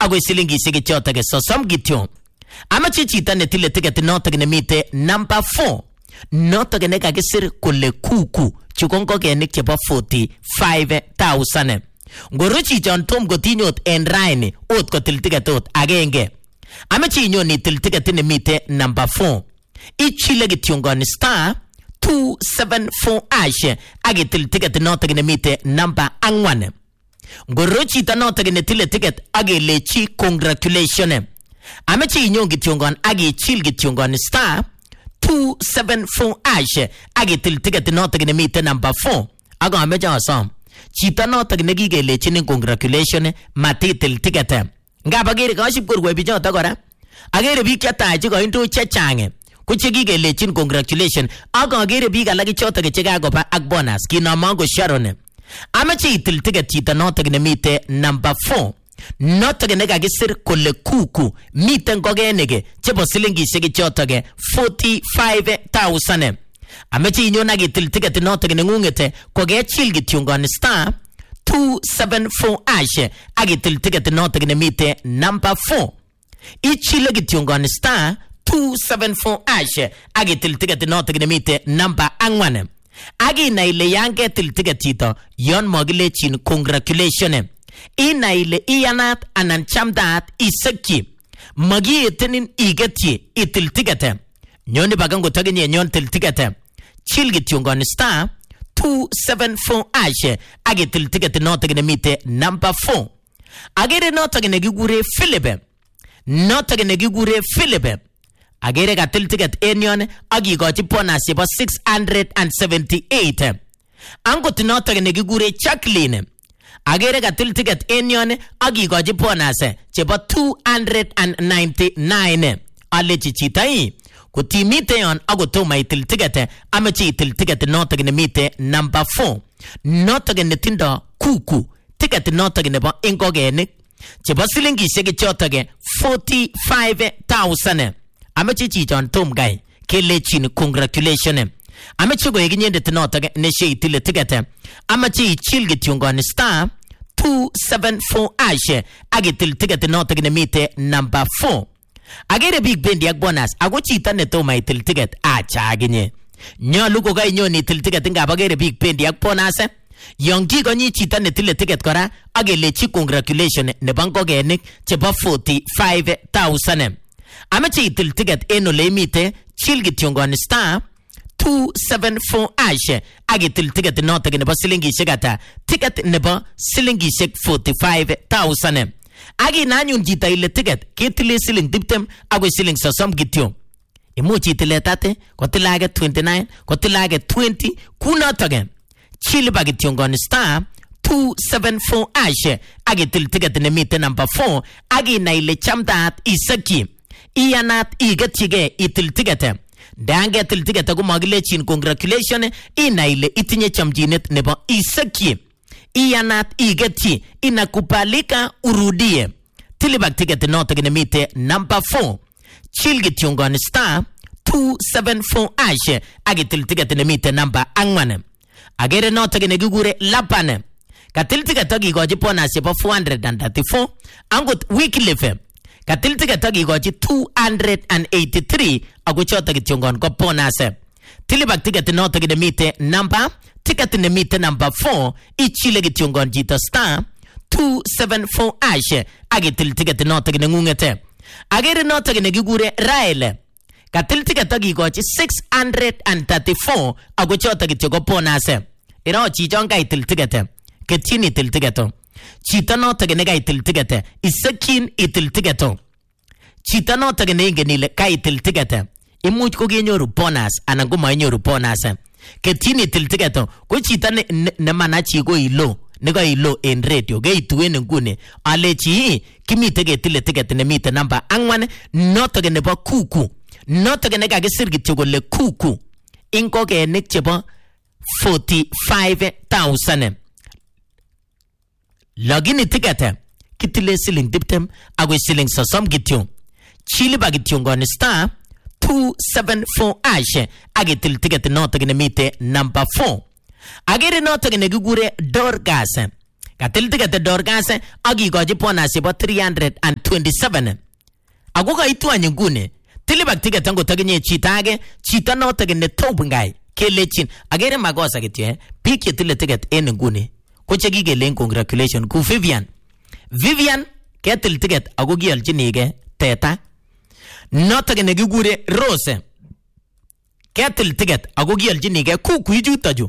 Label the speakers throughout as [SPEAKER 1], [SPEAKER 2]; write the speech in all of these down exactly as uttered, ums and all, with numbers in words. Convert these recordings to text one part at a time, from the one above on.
[SPEAKER 1] agoi silingishek chotok sosom kityo. Amache chito netile ticket notok nemite number four. Notok nekakisir kole kuku chukongokenik chebo forty-five thousand. Ngoro chichon tom kotinyot en raini ot kotil ticket ot agenge. Amache inyon itil ticket nemite number four. Ichile kityongoni star two seven four ash agitil ticket notok nemite number angwan. Ngoro chito notok netile ticket agelechi congratulations. Amache inyon kityongon agichil kityongoni star two seven four ash agitil ticket notok nemite number four. Aga ameche asom chito notok nekigelechin congratulations matitil ticket. Ngap agere kaship korwe bichoto kora. Agere biik chetachi koindo chechang kuche kigelechin congratulations. Aga agere biik alak chotok chekakoba ak bonus kinamango Sharon. Amache itil ticket chito notok nemite number four. Notok nekakisir kole kuku miten ngokenik chebo silingishek chotok forty-five thousand. Amache inyon akitil ticket notok nengungete kokechil kityongoni star two seven four ash akitil ticket notok nemite number four. Ichile kityongoni star two seven four ash akitil ticket notok nemite number angwan. Agina ile yange til ticket chito yon mogilechin congratulations. Ina ile iyanat anan chamdaat iseki magietenin igetye itil ticket. Nyoni bagango tagenye nyon til ticket. Chil kityongoni star two seven four ash agitil ticket notok nemite number four. Agere notok negigure Philip. Notok negigure Philip. Agere katil ticket enyon agigochi bonus chebo six hundred seventy-eight. Angot notok negigure Jacqueline. Agere katil ticket enyon agigochi bonus chebo two hundred ninety-nine. Alechi chitai kutimite yon agotoma itil ticket amache itil ticket notok nemite number four. Notok netindo kuku ticket notok nebo ingogenik chebo silingishek chotok forty-five thousand. Amache chichon tom guy kelechin congratulations. Amache koek inyendet notok neshe itil ticket. Amache ichil kityongoni star two seven four ash agitil ticket notok nemite number four. Agere big bendi ak bonus ako chito netoma itil ticket acha aginye. Nyolu ko kainyon itil ticket ngap agere big bendi ak bonus. Yon kikonyi chito netile ticket kora agelechi congratulations nebo ngokenik chebo forty-five thousand. Amache itil ticket en ole imite chil kityongoni star two seven four ash agitil ticket notok nebo silingishek ata ticket nebo silingishek forty-five thousand. Agina anyun chito ile ticket ketile siling tiptem agoi siling sosom kityo. Imuchi itile tate kotilage twenty-nine kotilage twenty kunotok. Chil ba kityongoni star two seven four ash agitil ticket nemite number four. Agina ile chamdaat iseki iyanat igetchige itil ticket. Dange til ticket ako magilechin congratulations ina ile itinye chamjinet nebo iseki iyanat igetchi inakubalika urudie. Tilibak ticket notok nemite number four. Chil kityongoni star two seven four ash agitil ticket nemite number angwan. Agere notok negigure Lapan. Katil ticket agigochi bonus chebo four hundred thirty-four. Angot Wycliffe katil ticket agigochi two hundred eighty-three ako chotok kityongon ko bonus. Tilibak ticket notok nemite number ticket nemite number four. Ichile kityongon jito star two seven four ash agitil ticket notok nengungete. Agere notok negigure Rael. Katil ticket agigochi six hundred thirty-four ako chotok kityongo bonus. Iro chichon ka itil ticket ketyin itil ticket. Chito notok nega itil ticket isekin itil ticket. Chito notok neingen ile ka itil ticket imuch ko kenyoru bonus anan ko mainyoru bonus. Ketyin itil ticket ko chito ne, ne, ne manachi ko ilo nega ilo en radio geituen ngune alechi kimite ketile ticket nemite number angwan notok nebo kuku. Notok nega kisir kityo kole kuku ingokenik chebo forty-five thousand. Login ticket kitile siling tiptem agoi siling sosom kityo. Chili ba kityongoni star two seven four ash agitil ticket notok nemite number four. Agere notok negigure Dorcas. Katil ticket Dorcas akikochi bonus chebo three hundred twenty-seven. Ako kaitu any nguni. Tilibak ticket angot akinye chito age, chito notok ne top ngai kelechin. Agere makosa kityo eh. Biik che tile ticket en nguni ko che kikelen congratulation ku Vivian. Vivian ketil ticket ako kialchinige teta. Notok ne kikure Rose. Ketil ticket ako kialchinige kuku ichuto ju.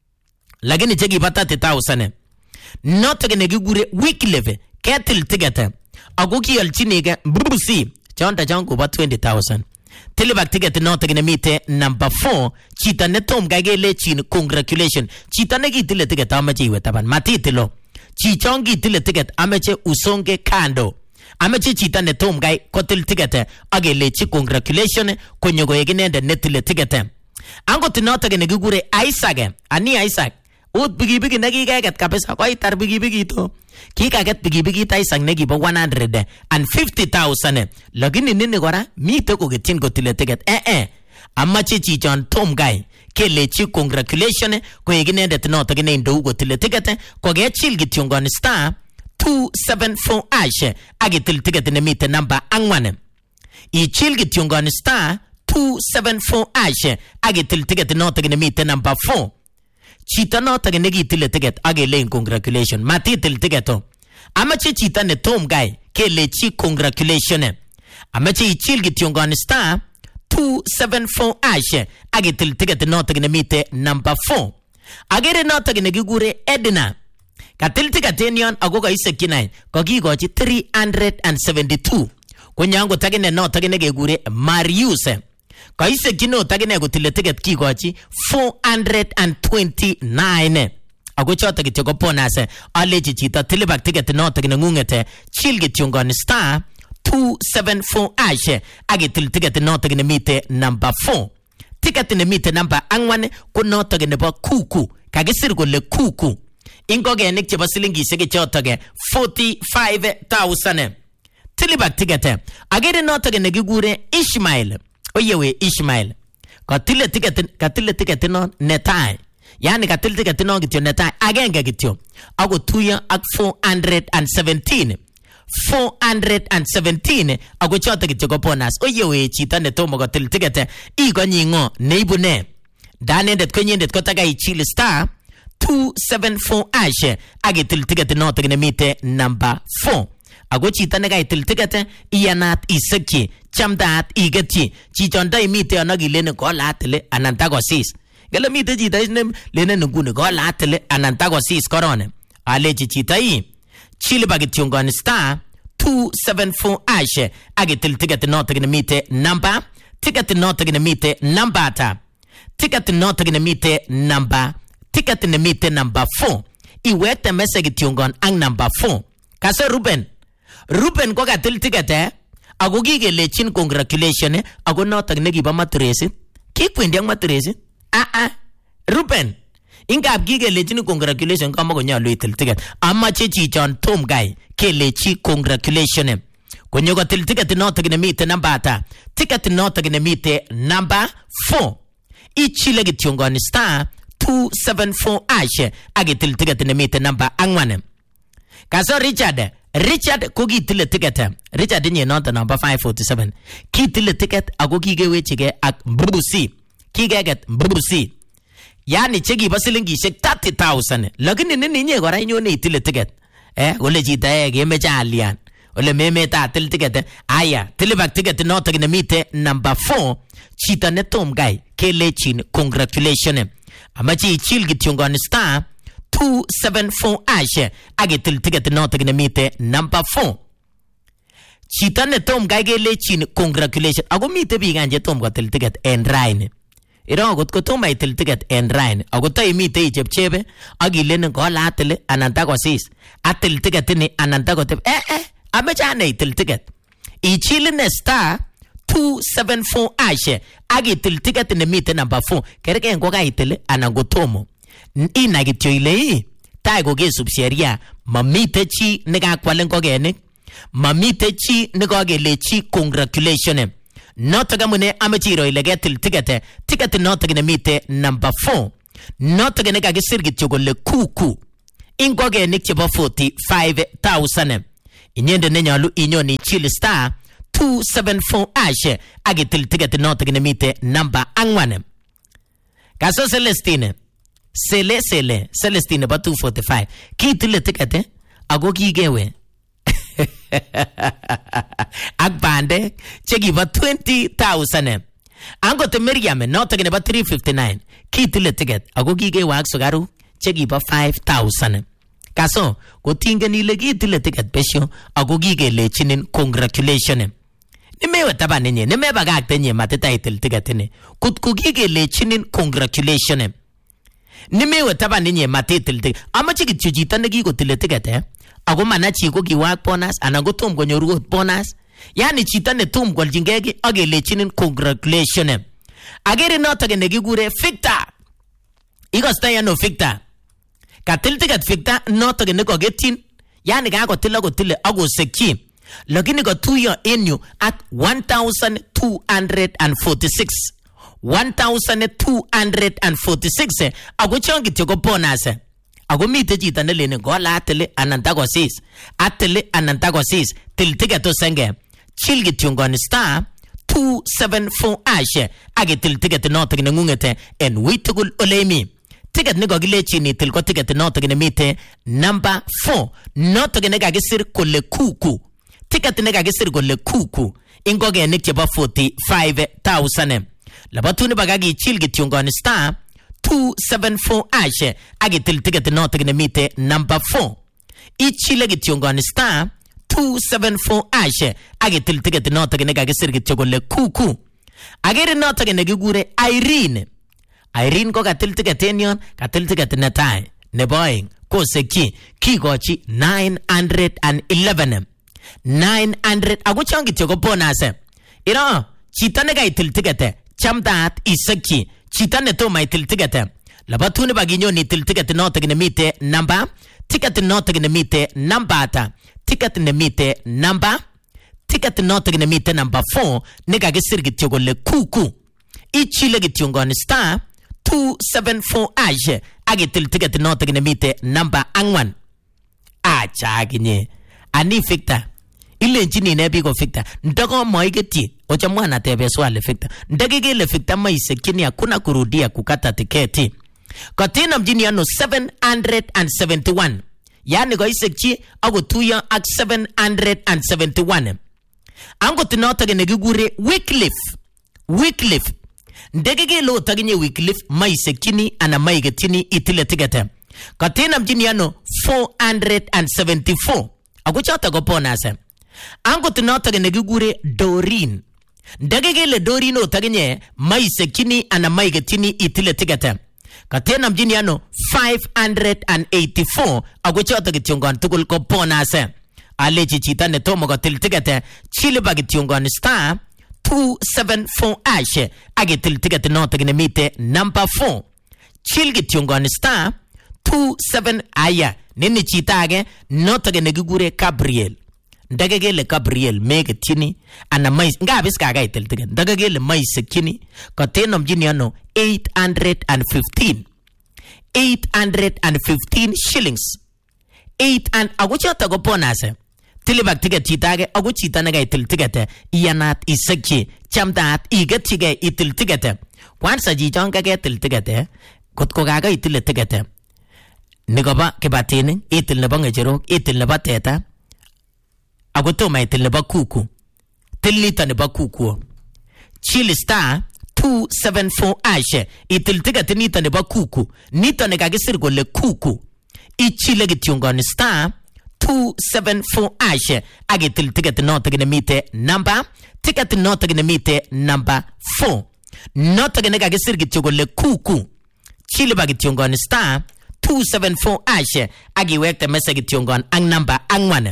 [SPEAKER 1] Lakini che kiba thirty thousand. Notok ne kikure Wycliffe ketil ticket ako kialchinige Brucey chonda chongo ba twenty thousand. Tilibak ticket notok ne mite number four chita ne tom kagele chin congratulation. Chita ne kitile ticket amache iwe taban matitilo. Chichongi tile ticket amache usonge kando. Amache chita ne tom gai kotil ticket agele chi congratulation konyogo eginende netile ticket. Ango tinotok ne kikure Isaac ani Isaac ut bigi bigi ne kikaget kabisa ko itar bigi bigi to kikaget bigi bigi ta Isaac ne kibo one hundred fifty thousand. Lakini nini kora mite ko ketien kotile ticket eh eh amache chichon tom gai kelechi congratulation ko eginende tinotok ne ndo kotile ticket ko gechil kityongon star two seven four ash agitil ticket ne mite number angwan. Ichil kityongon star two seven four ash agitil ticket notok ne mite number four. Chita notok ne kitile ticket agele congratulation matitil ticket o. Amache chita ne tom gai kelechi congratulation. Amache ichil kityongon star two seven four ash agitil ticket notok ne mite number four. Agere notok ne kikure Edna. Katil ticket enyon ako kaisekinai kokikochi three hundred seventy-two. Konyango tagine notok ne kekure Marius. Kaisekino tagine kotile ticket kikochi four hundred twenty-nine. Ako choto kityo ko bonus alechi chito tilibak ticket notok ne ngungete chil kityongon star two seven four ash agitil ticket notok ne mite number four. Ticket ne mite number angwan ko notok ne bo kuku kagisir kole kuku. Ingogenik chebo silingishek chotok forty-five thousand. Tilibak ticket agere notok ne kikure Ishmael. Oyewe Ishmael katile ticket katile ticket no netai. Yani katile ticket no kityo netai agenge kityo ako tuya ak four hundred seventeen. four hundred seventeen ako choto kityo ko bonus. Oyewe chita ne tomo katile ticket ikonyi ngo neibune danendet konyendet kotaka ichil star two seven four ash agitil ticket notok ne mite number four. Ako chita ne kaitil ticket iyanat isekchi chamdaat igetchi chichonda imite anakilene kolatile anan takosis. Gele mite chita isne lene ngune kolatile anan takosis korone. Alechi chita i chiliba kityongon star two seven four ash agitil ticket notok ne mite number. Ticket notok ne mite number ata. Ticket notok ne mite number. Ticket ne mite number four. Iwekte mese kityongon ang number four. Kase Ruben. Ruben ko katil ticket eh. Ako kikelechin congratulation eh. Ako notok ne kiba matresit. Kikwendi ang matresit. Ah ah. Ruben. Ingab kikelechin congratulation kama konyolu itil ticket. Amache chichon tom guy kelechi congratulation eh. Konyo katil ticket notok ne mite number ata. Ticket notok ne mite number four. Ichile kityongon star two seven four ash agitil ticket ne mite number angwan. Kaso Richard Richard ko kitile ticket. Richard nye nota number five forty-seven. Kitile ticket ako kikewechige ak Brucey. Kikeget Brucey. Yani cheki ba silingishek thirty thousand. Lakini nini nye kora inyone itile ticket. Eh, ole chita eh kemeche alian. Ole memeta atil ticket. Aya, tilibak ticket notok ne mite number four. Chita ne tom guy kelechin congratulation. Amachi ichil kityongon star two seven four ash agitil ticket notok ne mite number four. Chita ne tom guy kelechin congratulation. Ako mite biik anje tom kotil ticket en raini. Iro kot ko tom itil ticket en raini. Ako ta imite ichepchebe akilene kolatile anan takosis. Atil ticket ni anan takotep. Eh eh amache ane itil ticket. Ichilene star two seven four ash agitil ticket ne mite number four. Kerke ngo ka itil anan go tomo. Ina kityo ile hii tai ko kesub sheria mamite chi nekakwalen kogenik mamite chi nekakelechi congratulation. Notok amune amechiro ile ketil ticket ticket notok ne mite number four. Notok ne kakisir kityo kole kuku Ingogenik chebo forty-five thousand. Inyende nenyalu inyoni chili star two seven four hash agitil ticket noto nemite number angwan. Kaso Celestine Sele Sele Celestine ba two forty-five. Kitile ticket eh? Ago kigewe. Akbande cheki ba twenty thousand. Ango te Miriam noto ba three fifty-nine. Kitile ticket ago kigewe ak sugaru cheki ba five thousand. Kaso kotinge nile kitile ticket besho ago kigele chinin congratulations. Nimewe tabane nye nimeba gakte nye mateta itil ticket ne. Kut kugigele chinin congratulations. Nimewe tabane nye matitil ticket. Ama chiki chujita negi ko tile ticket eh. Ago mana chiko kiwak bonus anago tum konyoru bonus. Yani chita ne tum kwal jingegi agele chinin congratulations. Agere nota negi gure Victor. Iko staya no Victor. Katil ticket Victor nota negi getin. Yani ga ko tila ko tile ago seki. Lakini ko tuyo enyu at one thousand two hundred forty-six. one thousand two hundred forty-six. Ago chongi tiko bonus. Ago mite jita nele go la atele anantago sis. Atele anantago sis. Til ticket to senge. Chilgi tungon star two seven four hash. Age til ticket no tagine ngungete. En witigul olemi. Ticket nigo gile chini til ko ticket no tagine mite number four. No tagine gagisir kole kuku. Ticket nega gesir golle kuku ingoge nik cheba forty-five thousand. Labatuni bagagi chilgi tungon star two seven four hash agitil ticket no tagine mite number four. Ichile gitungon star two seven four hash agitil ticket no tagine gagisir gigolle kuku. Agere no tagine gigure Irene. Irene ko gatil ticket enyon gatil ticket netai ne boying ko seki kigochi nine hundred eleven. nine hundred ago changi tiko bonus. Ino chita nega itil tigete chamdat isaki chita ne to ma itil tigete labatuni baginyo ni itil tigete no tagine mite number ticket no tagine mite number ta ticket ne mite number ticket no tagine mite number four nega gesir gityogo le kuku ichile gityongo ni star two seven four hash agitil tigete no tagine mite number angwan. Acha aginye ani Victor ile njini nebi ko Victor ndako moigeti ocha mwana tebe swale Victor ndagege le Victor maise kini hakuna kurudia kukata tiketi katina mjini ano seven hundred seventy-one. Yani ko isekchi ago tuya ak seven hundred seventy-one. Ango tinota gene gigure Wycliffe Wycliffe ndagege lo taginye Wycliffe maise kini ana maigetini itile tigete katina mjini ano four hundred seventy-four. Ago chata go ponase ango tinota gene gigure Doreen ndagegele Doreen o taginye maise kini ana maige tini itile tigete katena mjini ano five hundred eighty-four. Ago chata gitiongon tukul ko ponase alechi chita ne tomo go til tigete chile bagitiongon star two seven four hash age til tigete no tagine mite number four chil gitiongon star two seven aya nini chita age no tagine gigure Gabriel ndagegele Gabriel mege tini ana mais ngabis kaga itel tigen ndagegele mais kini kateno mjini ano eight hundred fifteen eight hundred fifteen shillings eight and aguchata go ponase tilibak tiget titage aguchita naga itel tigete iyanat isaki chamdat igetige itel tigete kwanza jijonga ge itel tigete kotko gaga itel tigete nigoba kebatini itel ne bangejero itel ne bateta agoto ma itil ne bakuku tilita ne bakuku chili star two seven four hash itil tiga tinita ne bakuku nita ne kagisir golle kuku ichile gityunga ne star two seven four hash agitil tiga tinota gine mite number tiga tinota gine mite number four nota gine kagisir gityunga golle kuku chile bagityunga ne star two seven four hash agi wekte mesa gityunga ang number angwane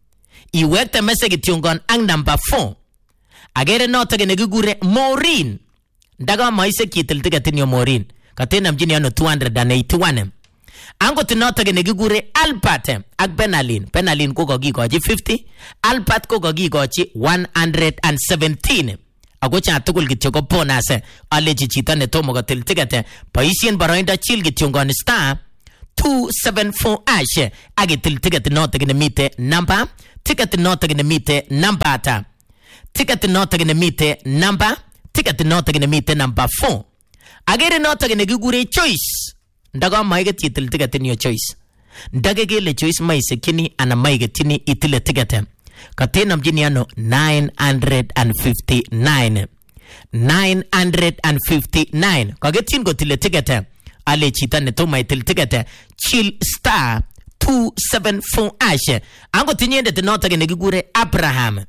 [SPEAKER 1] I wekte message tiongon ang number four. Agere nota gene gigure Maureen. Daga maise kitil tiga tinyo Maureen. Katena mjini ano two hundred eighty-one. Ango tinota gene gigure Albert. Ag Penalin. Penalin kuko gigoji fifty. Albert kuko gigoji one hundred seventeen. Ago cha tukul gityogo ponase. Ale chichita ne tomo gatil tigate. Paisien baroinda chil gityongon star. two seven four hash agitil ticket noto gine mite number ticket noto gine mite number ata ticket noto gine mite number ticket noto gine mite number four agere noto gine gigure choice ndaga maige title ticket in your choice ndaga gele choice maise kini ana maige tini itile ticket katena mjini ano nine hundred fifty-nine nine hundred fifty-nine kagetin go tile ticket ale chita ne to my ticket chill star two seven four hash ango tinyende te nota gene gigure Abraham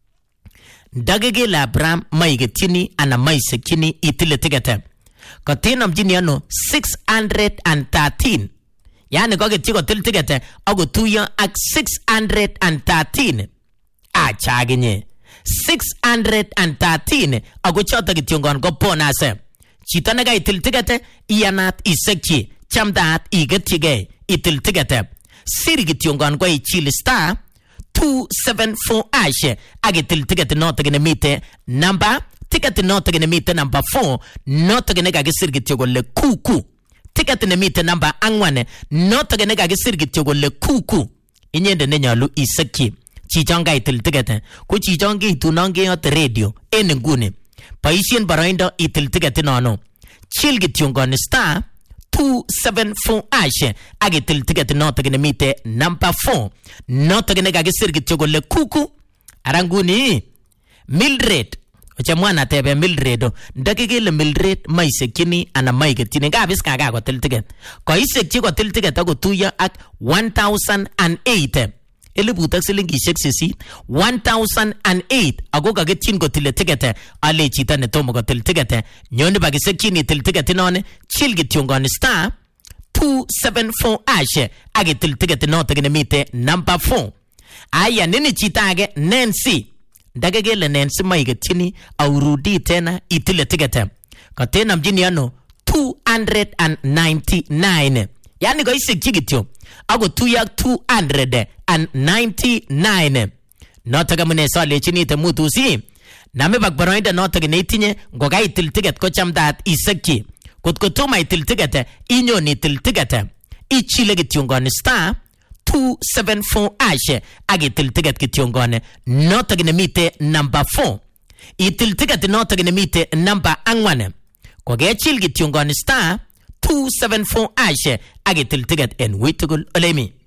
[SPEAKER 1] ndagege la Abraham maige tini ana maise kini itile ticket katena mjini ano six hundred thirteen yani kage tiko til ticket ago tuya ak six hundred thirteen acha genye six hundred thirteen ago chota gitiongon go ponase chita naga itil ticket iyanat isekchi chamdat igetige itil ticket siri gitiongon go ichil star two seven four hash agitil ticket not gonna meet number ticket not gonna meet number four not gonna ga sir gitiogo le kuku ticket ne meet number angwane not gonna ga sir gitiogo le kuku inyende ne nyalu isekchi chichonga itil ticket ku chichonga itunonge yot radio en ngune paisien baraindo itil ticket nono chill gitiongon star two seven four hash agitil ticket not gonna meet number four not gonna ga sir gitiogo le kuku aranguni Mildred ocha mwana tebe Mildred ndakigele Mildred maise kini ana maige tini ngabis kaga go til ticket ko isek chi go til ticket ago tuya ak one thousand eight elibu taxilingi sexy one thousand eight ago ga getin go til ticket ale chita ne tomo go til ticket nyonde bagi sekini til ticket none chill gitiongon star two seven four hash age til ticket not gonna meet number four aya nini chita age Nancy ndagegele Nancy maige tini aurudi tena itile ticket katena mjini ano two hundred ninety-nine yani go isek chigityo ago tuya two hundred ninety-nine notaga mune sale chini te mutu si name bakbaroida notaga netinye ngoga itil ticket ko chamdat isekki kotko toma itil ticket inyo ni itil ticket ichile gityongon star two seven four hash agitil ticket gityongon notaga ne mite number four itil ticket notaga ne mite number angwane koge chil gityongon star two seven four hash agitil ticket en witugul olemi